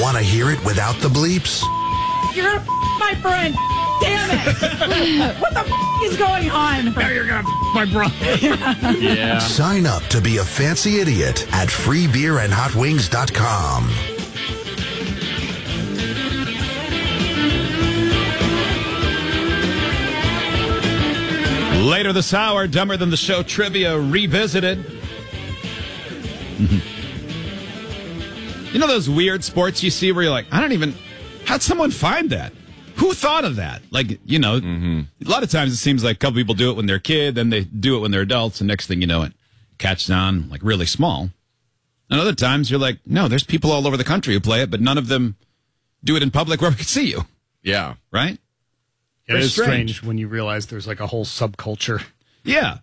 Want to hear it without the bleeps? You're gonna my friend. Damn it. What the is going on? Now you're gonna my brother. Yeah. Sign up to be a fancy idiot at freebeerandhotwings.com. Later this hour, Dumber Than the Show Trivia Revisited. You know those weird sports you see where you're like, how'd someone find that? Who thought of that? Like, a lot of times it seems like a couple people do it when they're a kid, then they do it when they're adults, and next thing you know, it catches on like really small. And other times you're like, no, there's people all over the country who play it, but none of them do it in public where we can see you. Yeah. Right? It is strange when you realize there's like a whole subculture. Yeah.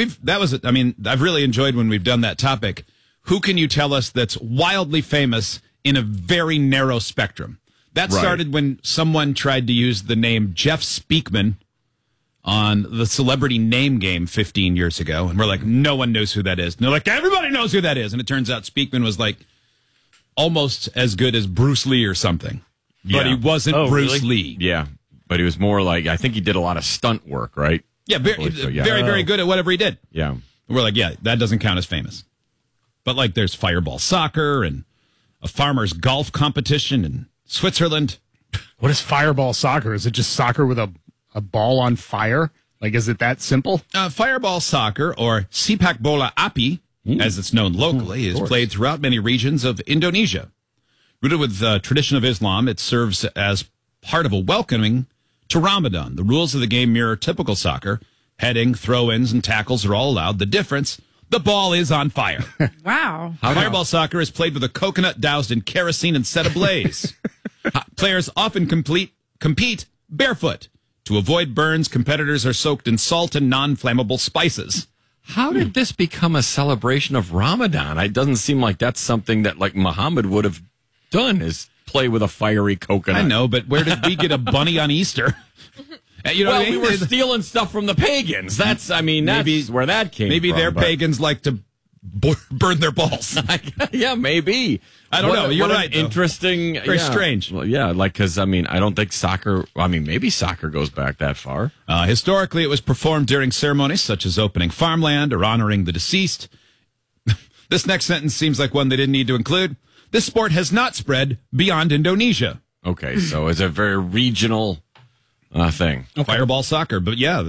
I've really enjoyed when we've done that topic. Who can you tell us that's wildly famous in a very narrow spectrum? That started when someone tried to use the name Jeff Speakman on the celebrity name game 15 years ago. And we're like, no one knows who that is. And they're like, everybody knows who that is. And it turns out Speakman was like almost as good as Bruce Lee or something. Yeah. But he wasn't Bruce really? Lee. Yeah. But he was more like, I think he did a lot of stunt work, right? Yeah, very, very good at whatever he did. Yeah. And we're like, yeah, that doesn't count as famous. But like there's fireball soccer and a farmer's golf competition in Switzerland. What is fireball soccer? Is it just soccer with a ball on fire? Like, is it that simple? Fireball soccer, or sepak bola api, as it's known locally, is played throughout many regions of Indonesia. Rooted with the tradition of Islam, it serves as part of a welcoming to Ramadan. The rules of the game mirror typical soccer. Heading, throw-ins, and tackles are all allowed. The difference, the ball is on fire. Wow. Fireball soccer is played with a coconut doused in kerosene and set ablaze. Players often compete barefoot. To avoid burns, competitors are soaked in salt and non-flammable spices. How did this become a celebration of Ramadan? It doesn't seem like that's something that like Muhammad would have done, is play with a fiery coconut. I know, but where did we get a bunny on Easter? You know what I mean? We were stealing stuff from the pagans. That's where that came from. Maybe their pagans like to burn their balls. Yeah, maybe. I don't know. You're right. Interesting. Very strange. Well, yeah, because, I don't think soccer, maybe soccer goes back that far. Historically, it was performed during ceremonies such as opening farmland or honoring the deceased. This next sentence seems like one they didn't need to include. This sport has not spread beyond Indonesia. Okay, so it's a very regional thing. Okay. Fireball soccer. But yeah,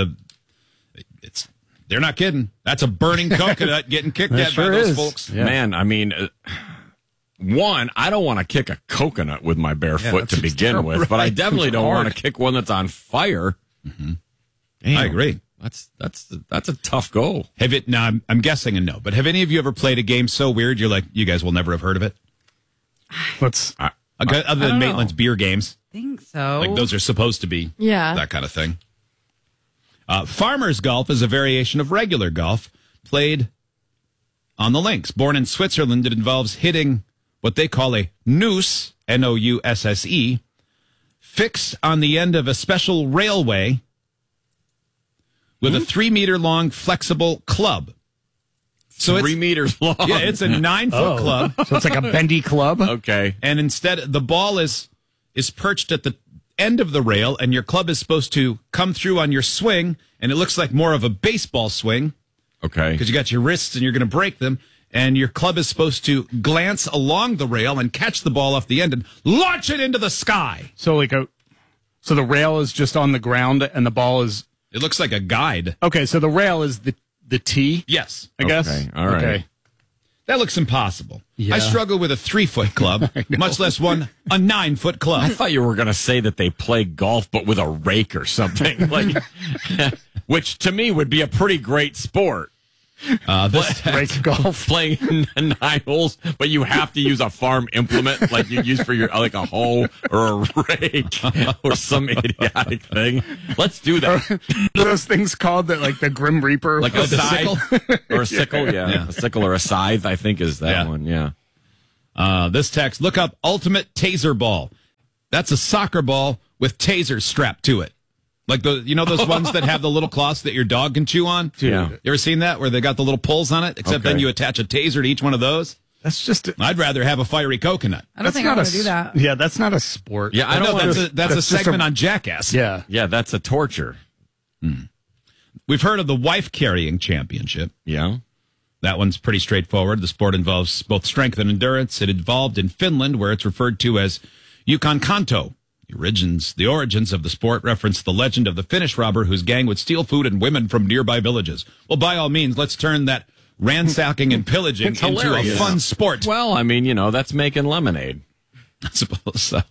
they're not kidding. That's a burning coconut getting kicked at by those folks. Yeah. Man, one, I don't want to kick a coconut with my bare foot to begin with, but I definitely don't want to kick one that's on fire. Mm-hmm. I agree. That's a tough go. I'm guessing a no, but have any of you ever played a game so weird you're like, you guys will never have heard of it? Other than Maitland's beer games. I think so. Like those are supposed to be that kind of thing. Farmer's golf is a variation of regular golf played on the links. Born in Switzerland, it involves hitting what they call a noose, Nousse, fixed on the end of a special railway with a 3-meter-long flexible club. So 3 meters long? Yeah, it's a 9-foot club. So it's like a bendy club? Okay. And instead, the ball is perched at the end of the rail, and your club is supposed to come through on your swing, and it looks like more of a baseball swing. Okay. Because you got your wrists, and you're going to break them, and your club is supposed to glance along the rail and catch the ball off the end and launch it into the sky. So so the rail is just on the ground, and the ball is... It looks like a guide. Okay, so the rail is the tee? Yes. I guess? Okay, all right. Okay. That looks impossible. Yeah. I struggle with a 3-foot club, much less a 9-foot club. I thought you were going to say that they play golf, but with a rake or something, which to me would be a pretty great sport. Rake golf, playing 9 holes, but you have to use a farm implement like you use for your a hoe or a rake or some idiotic thing. Let's do that. Those things called the Grim Reaper, like a scythe or a sickle, yeah, a sickle or a scythe. I think is that one, yeah. This text: look up Ultimate Taser Ball. That's a soccer ball with tasers strapped to it. Like those ones that have the little cloths that your dog can chew on? Yeah. You ever seen that where they got the little pulls on it? Except then you attach a taser to each one of those. That's just. I'd rather have a fiery coconut. I don't think I want to do that. Yeah, that's not a sport. Yeah, I I don't know want that's a just segment on Jackass. Yeah. Yeah, that's a torture. We've heard of the wife carrying championship. Yeah. That one's pretty straightforward. The sport involves both strength and endurance. It evolved in Finland, where it's referred to as Yukon Kanto. The origins of the sport reference the legend of the Finnish robber whose gang would steal food and women from nearby villages. Well, by all means, let's turn that ransacking and pillaging It's into a hilarious. fun sport. Well, I mean, that's making lemonade. I suppose so.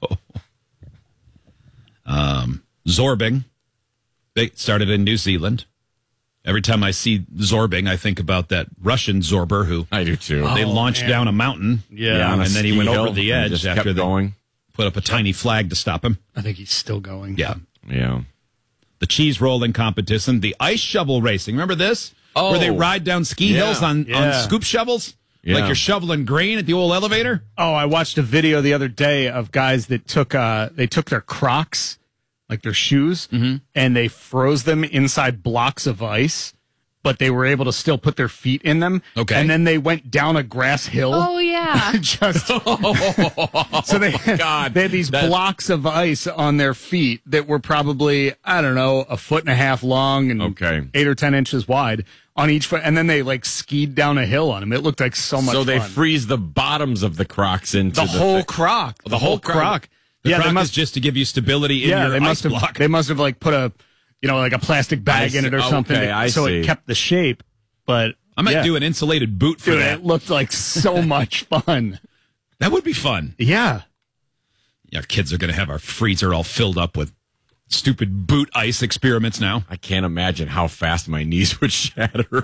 Zorbing. They started in New Zealand. Every time I see zorbing, I think about that Russian zorber who I do too. they launched man. down a mountain. Yeah, and then he went over the edge just after kept they going. put up a tiny flag to stop him. I think he's still going. Yeah. Yeah. The cheese rolling competition, the ice shovel racing. Remember this? Oh. Where they ride down ski Yeah. hills on Yeah. scoop shovels? Yeah. Like you're shoveling grain at the old elevator? Oh, I watched a video the other day of guys that took their Crocs, like their shoes, and they froze them inside blocks of ice, but they were able to still put their feet in them. Okay. And then they went down a grass hill. Oh, yeah. Just so they God. they had these blocks of ice on their feet that were probably, I don't know, 1.5 feet long and Okay. 8 or 10 inches wide on each foot, and then they like skied down a hill on them. It looked like so much So they fun. freeze the bottoms of the Crocs into the whole thing. Croc, The whole Croc. The yeah, crock they is must just to give you stability in yeah, your they ice must have. block. They must have like put a, like a plastic bag in it or see. something, Okay, I so see. it kept the shape. But I might yeah. do an insulated boot for Dude, that. it looked like so much fun. That would be fun. Yeah, Our kids are going to have our freezer all filled up with stupid boot ice experiments now. I can't imagine how fast my knees would shatter.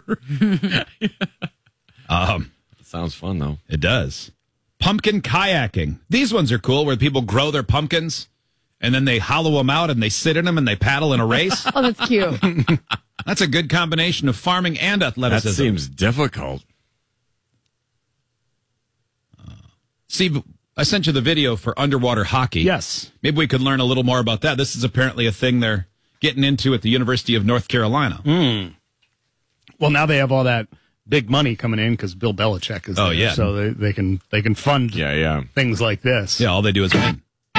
Sounds fun, though. It does. Pumpkin kayaking. These ones are cool where people grow their pumpkins and then they hollow them out and they sit in them and they paddle in a race. Oh, that's cute. That's a good combination of farming and That athleticism. seems difficult. Steve, I sent you the video for underwater hockey. yes. Maybe we could learn a little more about that. This is apparently a thing they're getting into at the University of North Carolina. Well, now they have all that big money coming in because Bill Belichick is Oh, there, yeah. so they can fund Yeah. things like this. Yeah, all they do is win.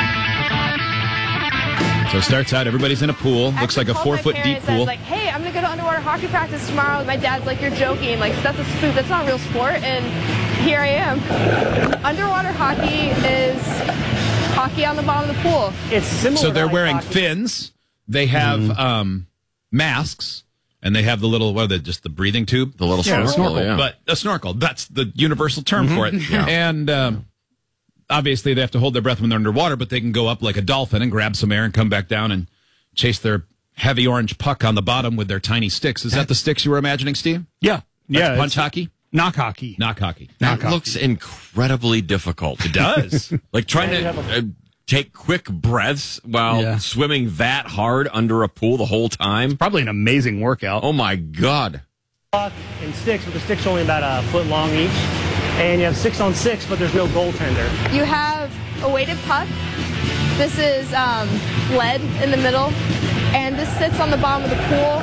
So it starts out, everybody's in a pool. Looks like a 4-foot deep I was pool. like, hey, I'm going to go to underwater hockey practice tomorrow. My dad's like, you're joking. Like, that's a spook. That's not a real sport. And here I am. Underwater hockey is hockey on the bottom of the pool. It's similar. So they're to like wearing hockey. fins. They have masks. And they have the little, just the breathing tube? The little Yeah, snorkel. Yeah. But a snorkel. That's the universal term for it. And obviously they have to hold their breath when they're underwater, but they can go up like a dolphin and grab some air and come back down and chase their heavy orange puck on the bottom with their tiny sticks. Is that the sticks you were imagining, Steve? Yeah, That's punch it's hockey? knock hockey. Knock hockey. that looks incredibly difficult. It does. Like trying to take quick breaths while Yeah. swimming that hard under a pool the whole time. Probably an amazing workout. Oh my God. Puck and sticks, but the stick's only about a foot long each. And you have 6-on-6, but there's no goaltender. You have a weighted puck. This is lead in the middle. And this sits on the bottom of the pool.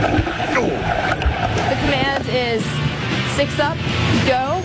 The command is 6 up, go.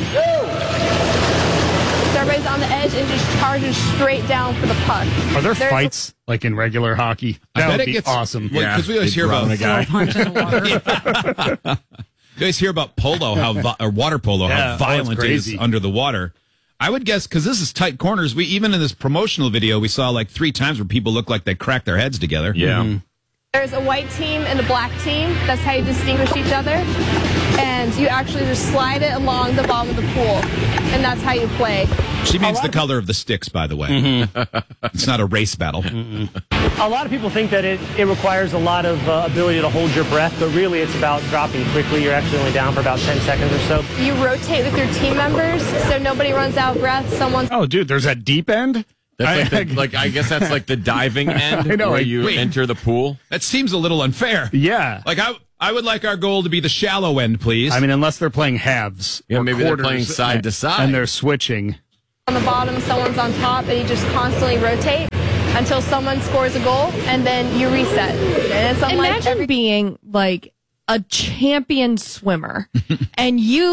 So everybody's on the edge and just charges straight down for the puck. Are there There's- fights like in regular hockey? I That bet would it be gets awesome. because we always They'd hear about drown a guy. Punch in the water. You guys hear about polo, or water polo, Yeah, how oh, it's violent it is crazy. under the water. I would guess, because this is tight corners, we even in this promotional video, we saw like 3 times where people look like they cracked their heads together. Yeah. There's a white team and a black team. That's how you distinguish each other. And you actually just slide it along the bottom of the pool. And that's how you play. She means the color of the sticks, by the way. It's not a race battle. A lot of people think that it requires a lot of ability to hold your breath, but really it's about dropping quickly. You're actually only down for about 10 seconds or so. You rotate with your team members so nobody runs out of breath. Someone's Oh, dude, there's that deep end. That's I guess that's like the diving end I know, where like, you wait. enter the pool. That seems a little unfair. Yeah. Like, I would like our goal to be the shallow end, please. I mean, unless they're playing halves. Yeah, or maybe they're quarters playing side to side. And they're switching. on the bottom, someone's on top, and you just constantly rotate until someone scores a goal, and then you reset. And it's unlike Imagine being like a champion swimmer and you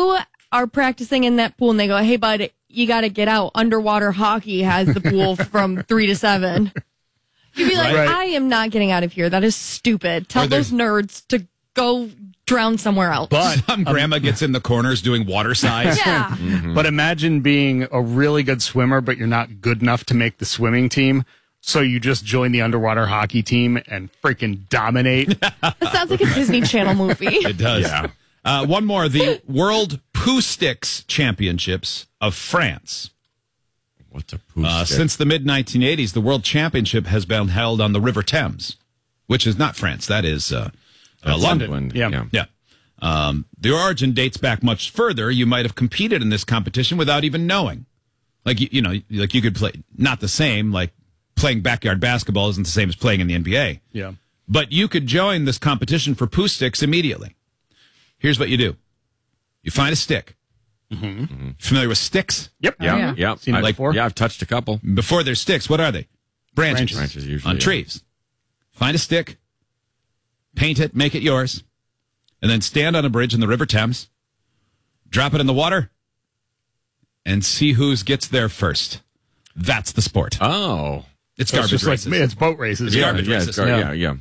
are practicing in that pool and they go, hey, bud, you got to get out. Underwater hockey has the pool from 3 to 7. You'd be like, I am not getting out of here. That is stupid. Tell those nerds to go drown somewhere else. But some grandma gets in the corners doing water size. Yeah. But imagine being a really good swimmer, but you're not good enough to make the swimming team. So you just join the underwater hockey team and freaking dominate. That sounds like a Disney Channel movie. It does. Yeah. One more. The World Poo Sticks Championships of France. What's a poo stick? Since the mid-1980s, the World Championship has been held on the River Thames, which is not France. That is London. Yeah. The origin dates back much further. You might have competed in this competition without even knowing. Like, like you could play, not the same, like playing backyard basketball isn't the same as playing in the NBA. Yeah. But you could join this competition for poo sticks immediately. Here's what you do. You find a stick. Familiar with sticks? Yep. Yeah. Seen it before? Yeah, I've touched a couple. Before they're sticks, what are they? Branches. Branches usually, on yeah. trees. Find a stick, paint it, make it yours, and then stand on a bridge in the River Thames, drop it in the water, and see who gets there first. That's the sport. Oh. It's So garbage it's just races. like, it's boat races. Yeah. Garbage races. Yeah.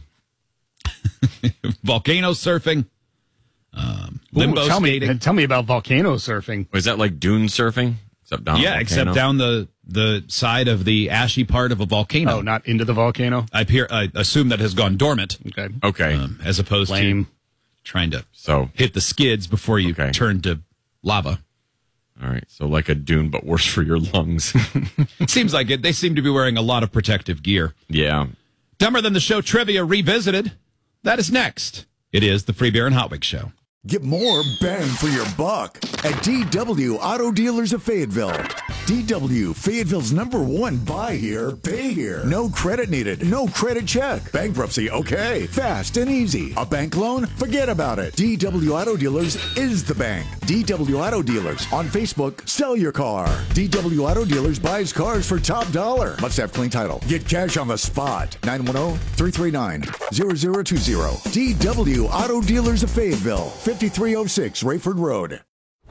Volcano surfing, limbo skating. Tell me about volcano surfing. Was that like dune surfing? Except down Yeah, except down the side of the ashy part of a volcano. Oh, not into the volcano? I assume that has gone dormant. Okay. As opposed to trying to hit the skids before you turn to lava. All right. So like a dune, but worse for your lungs. It seems like it. They seem to be wearing a lot of protective gear. Yeah. Dumber Than the Show Trivia Revisited. That is next. It is the Free Beer and Hot Wings Show. Get more bang for your buck at DW Auto Dealers of Fayetteville. DW, Fayetteville's #1 buy here, pay here. No credit needed, no credit check. Bankruptcy, okay. Fast and easy. A bank loan? Forget about it. DW Auto Dealers is the bank. DW Auto Dealers. On Facebook, sell your car. DW Auto Dealers buys cars for top dollar. Must have clean title. Get cash on the spot. 910-339-0020. DW Auto Dealers of Fayetteville. 5306 Rayford Road.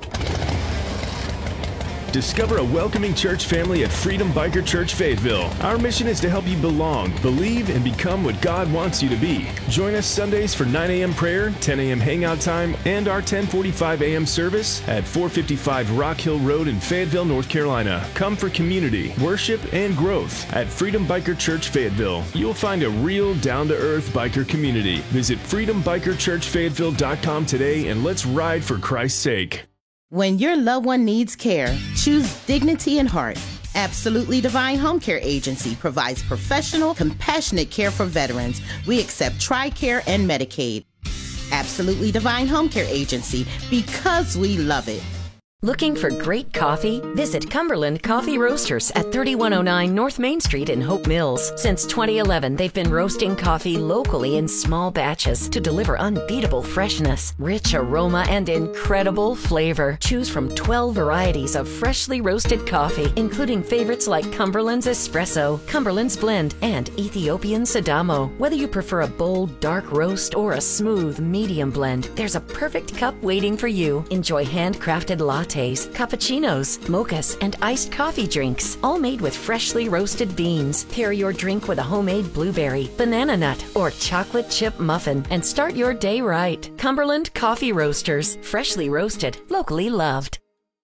Discover a welcoming church family at Freedom Biker Church Fayetteville. Our mission is to help you belong, believe, and become what God wants you to be. Join us Sundays for 9 a.m. prayer, 10 a.m. hangout time, and our 10:45 a.m. service at 455 Rock Hill Road in Fayetteville, North Carolina. Come for community, worship, and growth at Freedom Biker Church Fayetteville. You'll find a real down-to-earth biker community. Visit freedombikerchurchfayetteville.com today and let's ride for Christ's sake. When your loved one needs care, choose dignity and heart. Absolutely Divine Home Care Agency provides professional, compassionate care for veterans. We accept TRICARE and Medicaid. Absolutely Divine Home Care Agency, because we love it. Looking for great coffee? Visit Cumberland Coffee Roasters at 3109 North Main Street in Hope Mills. Since 2011, they've been roasting coffee locally in small batches to deliver unbeatable freshness, rich aroma, and incredible flavor. Choose from 12 varieties of freshly roasted coffee, including favorites like Cumberland's Espresso, Cumberland's Blend, and Ethiopian Sidamo. Whether you prefer a bold, dark roast or a smooth, medium blend, there's a perfect cup waiting for you. Enjoy handcrafted lattes, cappuccinos, mochas, and iced coffee drinks, all made with freshly roasted beans. Pair your drink with a homemade blueberry, banana nut, or chocolate chip muffin and start your day right. Cumberland Coffee Roasters, freshly roasted, locally loved.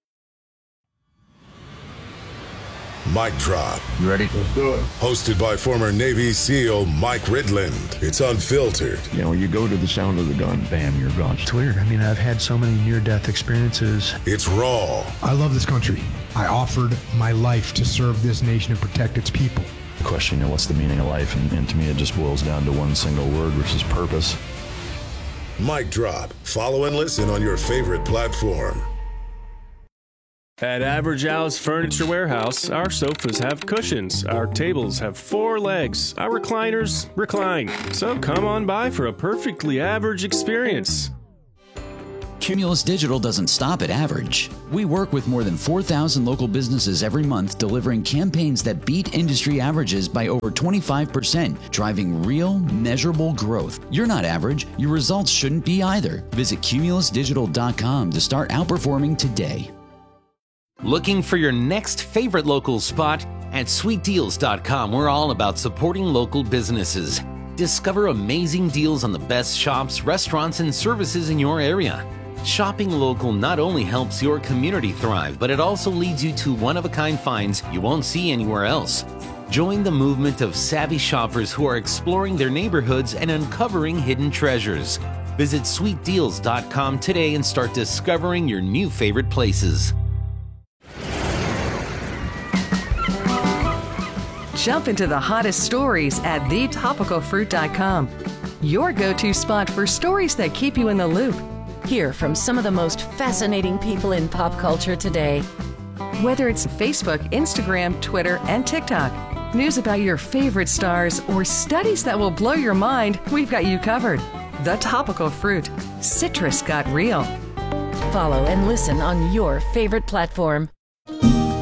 Mic Drop. You ready? Let's do it. Hosted by former Navy SEAL Mike Ridland. It's unfiltered. You know, you go to the sound of the gun, bam, you're gone. It's weird. I mean, I've had so many near-death experiences. It's raw. I love this country. I offered my life to serve this nation and protect its people. The question, you know, what's the meaning of life? And to me, it just boils down to one single word, which is purpose. Mic Drop. Follow and listen on your favorite platform. At Average Al's Furniture Warehouse, our sofas have cushions, our tables have 4 legs, our recliners recline. So come on by for a perfectly average experience. Cumulus Digital doesn't stop at average. We work with more than 4,000 local businesses every month, delivering campaigns that beat industry averages by over 25%, driving real, measurable growth. You're not average. Your results shouldn't be either. Visit cumulusdigital.com to start outperforming today. Looking for your next favorite local spot? At sweetdeals.com, we're all about supporting local businesses. Discover amazing deals on the best shops, restaurants, and services in your area. Shopping local not only helps your community thrive, but it also leads you to one-of-a-kind finds you won't see anywhere else. Join the movement of savvy shoppers who are exploring their neighborhoods and uncovering hidden treasures. Visit sweetdeals.com today and start discovering your new favorite places. Jump into the hottest stories at thetopicalfruit.com. Your go-to spot for stories that keep you in the loop. Hear from some of the most fascinating people in pop culture today. Whether it's Facebook, Instagram, Twitter, and TikTok, news about your favorite stars, or studies that will blow your mind, we've got you covered. The Topical Fruit. Citrus got real. Follow and listen on your favorite platform.